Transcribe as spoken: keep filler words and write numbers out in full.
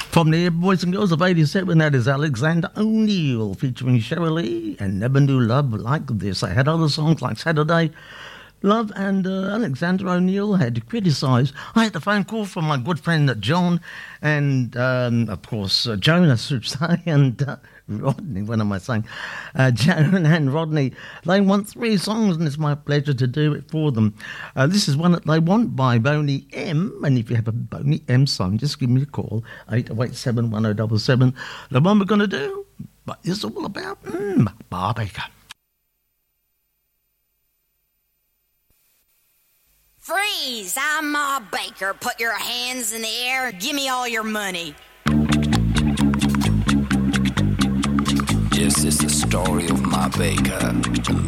From the Boys and Girls of eighty-seven, that is Alexander O'Neal featuring Sheryl Lee and Never Knew Love Like This. I had other songs like Saturday Love, and uh, Alexander O'Neal had criticised. I had a phone call from my good friend John and, um, of course, uh, Joan, I should say, and uh, Rodney, what am I saying? Uh, Joan and Rodney, they want three songs, and it's my pleasure to do it for them. Uh, this is one that they want by Boney M, and if you have a Boney M song, just give me a call, eight oh eight seven, one oh seven seven. The one we're going to do, what is all about? Mm, Bar Baker. Freeze! I'm Ma Baker. Put your hands in the air. Give me all your money. This is the story of Ma Baker.